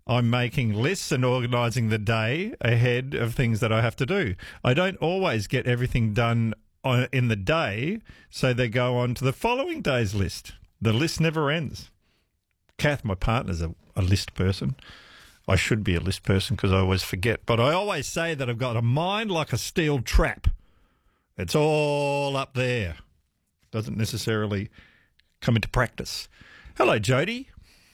I'm making lists and organising the day ahead of things that I have to do. I don't always get everything done in the day, so they go on to the following day's list. The list never ends. Kath, my partner's a list person. I should be a list person because I always forget. But I always say that I've got a mind like a steel trap. It's all up there. Doesn't necessarily come into practice. Hello, Jody.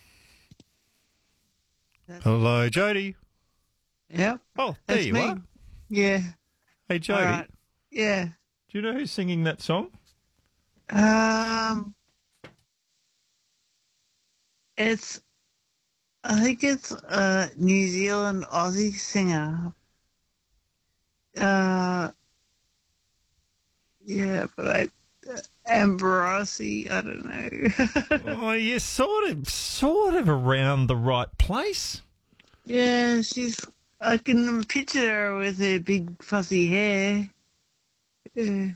Hello, Jody. Yep. Oh, there you are. Yeah. Hey, Jody. Right. Yeah. Do you know who's singing that song? I think it's a New Zealand Aussie singer. Yeah, but Ambrosi, I don't know. Oh, you're sort of around the right place. Yeah, I can picture her with her big fuzzy hair. Yeah.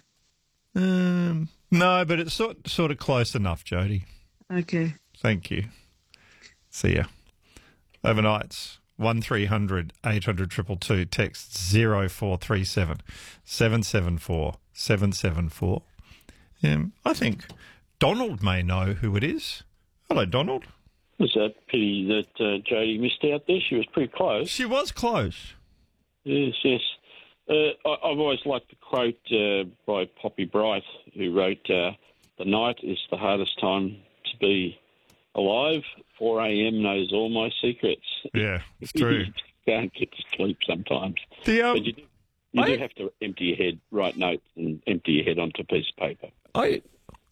No, but it's sort of close enough, Jody. Okay. Thank you. See ya. Overnights, 1300 800 222, text 0437 774 774. I think Donald may know who it is. Hello, Donald. It's a pity that Jodie missed out there. She was pretty close. She was close. Yes, yes. I've always liked the quote by Poppy Bright, who wrote, "The night is the hardest time to be alive. 4 a.m. knows all my secrets." Yeah, it's true. You can't get to sleep sometimes. But you do have to empty your head, write notes, and empty your head onto a piece of paper. I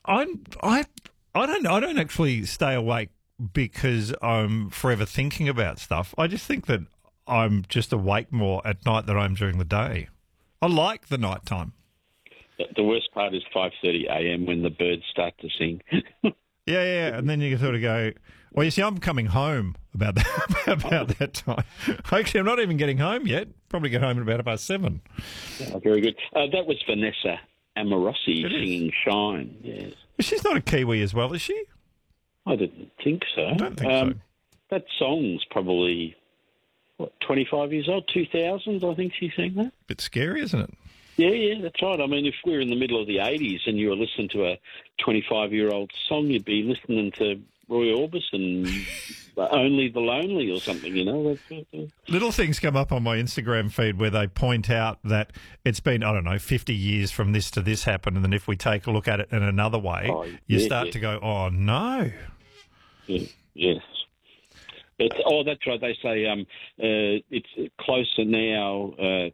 don't actually stay awake because I'm forever thinking about stuff. I just think that I'm just awake more at night than I am during the day. I like the night time. The worst part is 5:30 a.m. when the birds start to sing. Yeah, and then you sort of go, well, you see, I'm coming home about that time. Actually, I'm not even getting home yet. Probably get home at about 7:30. Oh, very good. That was Vanessa Amorosi singing Shine. Yes. She's not a Kiwi as well, is she? I didn't think so. I don't think so. That song's probably, 25 years old? 2000s, I think she sang that. Bit scary, isn't it? Yeah, that's right. I mean, if we're in the middle of the 80s and you were listening to a 25-year-old song, you'd be listening to Roy Orbison, Only the Lonely or something, you know. Little things come up on my Instagram feed where they point out that it's been, 50 years from this to this happened, and then if we take a look at it in another way, you start to go, oh, no. Yes. That's right. They say it's closer now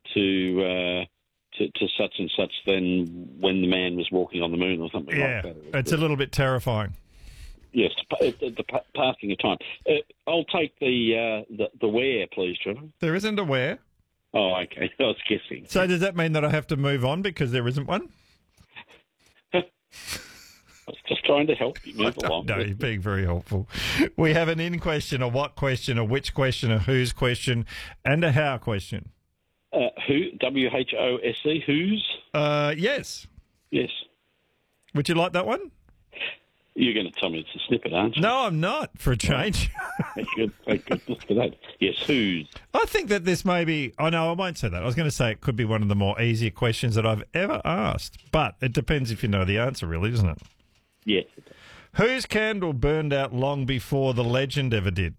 to such and such than when the man was walking on the moon or something like that. It's a little bit terrifying. Yes, the passing of time. I'll take the where, please, Trevor. There isn't a where. Oh, okay. I was guessing. So does that mean that I have to move on because there isn't one? I was just trying to help you move along. No, you're being very helpful. We have an in question, a what question, a which question, a whose question, and a how question. Who? WHOSE? Whose? Yes. Yes. Would you like that one? You're going to tell me it's a snippet, aren't you? No, I'm not, for a change. Thank goodness for that. Yes, whose? I think that this may be... Oh, no, I won't say that. I was going to say it could be one of the more easier questions that I've ever asked. But it depends if you know the answer, really, doesn't it? Yes. Whose candle burned out long before the legend ever did?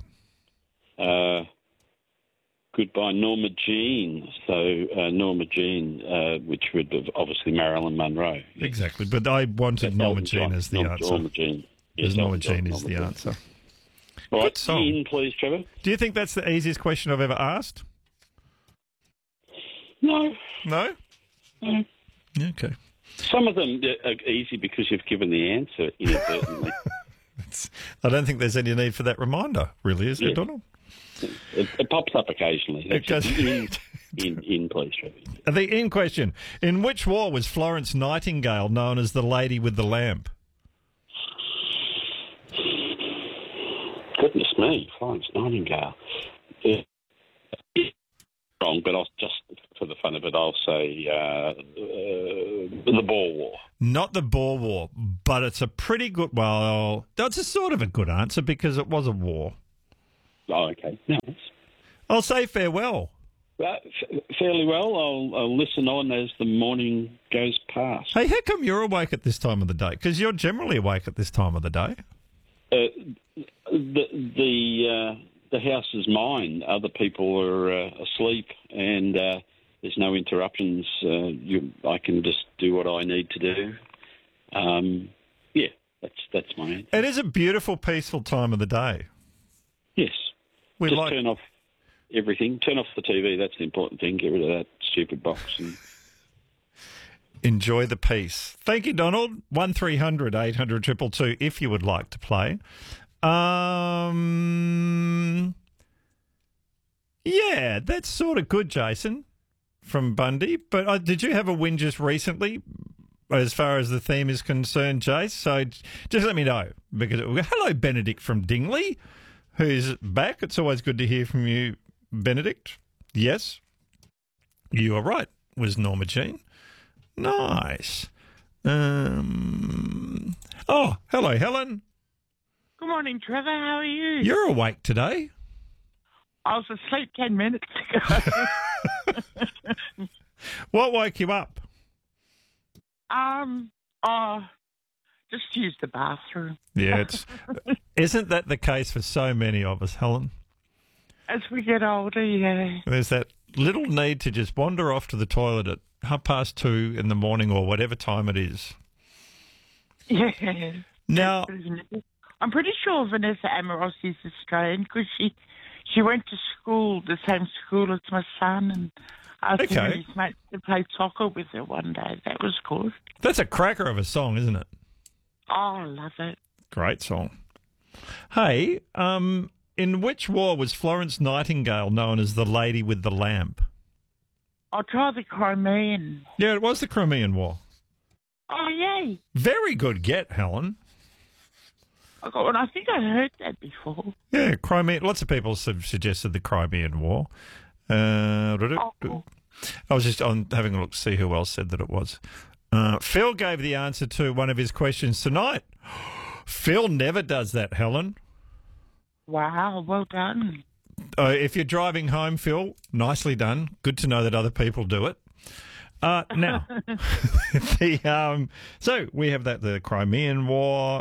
Goodbye, Norma Jean. So Norma Jean, which would have obviously Marilyn Monroe. Yes. Exactly, but I wanted Norma Jean as the answer. Norma Jean. Yes, Norma Jean is the answer. All right, in, please, Trevor. Do you think that's the easiest question I've ever asked? No. No? No. Okay. Some of them are easy because you've given the answer inadvertently. I don't think there's any need for that reminder, really, is there, Donald? It pops up occasionally. It does. In, please, Trevor. The in question. In which war was Florence Nightingale known as the Lady with the Lamp? Goodness me, Florence Nightingale. Wrong, but I'll just, for the fun of it, I'll say the Boer War. Not the Boer War, but it's a pretty good... Well, that's a sort of a good answer because it was a war. Oh, okay. No. I'll say farewell. Fairly well. I'll listen on as the morning goes past. Hey, how come you're awake at this time of the day? Because you're generally awake at this time of the day. The house is mine. Other people are asleep, and there's no interruptions. I can just do what I need to do. Yeah, that's my answer. It is a beautiful, peaceful time of the day. Yes. We Just like turn off everything. Turn off the TV. That's the important thing. Get rid of that stupid box. And enjoy the peace. Thank you, Donald. 1300 800 222 if you would like to play. Yeah, that's sort of good, Jason, from Bundy. But did you have a win just recently as far as the theme is concerned, Jace? So just let me know. Because hello, Benedict from Dingley, who's back. It's always good to hear from you, Benedict. Yes, you are right, was Norma Jean. Nice. Oh, hello, Helen. Good morning, Trevor. How are you? You're awake today. I was asleep 10 minutes ago. What woke you up? Just use the bathroom. Yeah, isn't that the case for so many of us, Helen? As we get older, yeah. There's that little need to just wander off to the toilet at 2:30 in the morning or whatever time it is. Yeah. Now, I'm pretty sure Vanessa Amoros is Australian because she went to school, the same school as my son, and asked him and his mates to play soccer with her one day. That was good. That's a cracker of a song, isn't it? Oh, I love it. Great song. Hey, in which war was Florence Nightingale known as the Lady with the Lamp? I'll try the Crimean. Yeah, it was the Crimean War. Oh, yay. Very good get, Helen. I think I heard that before. Yeah, Crimean. Lots of people have suggested the Crimean War. Cool. I was just having a look to see who else said that it was. Phil gave the answer to one of his questions tonight. Phil never does that, Helen. Wow, well done. If you're driving home, Phil, nicely done. Good to know that other people do it. Now, so we have the Crimean War.